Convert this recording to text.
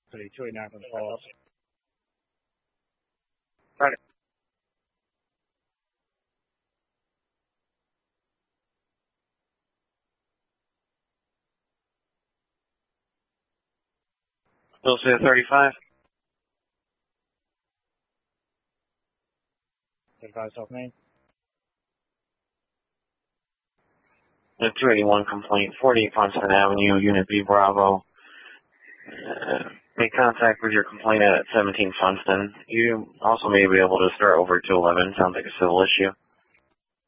289 from the calls. Right. Still say 35. 35 South Main. The 281 complaint, 48 Funston Avenue, Unit B Bravo. Make contact with your complainant at 17 Funston. You also may be able to start over 211. Sounds like a civil issue.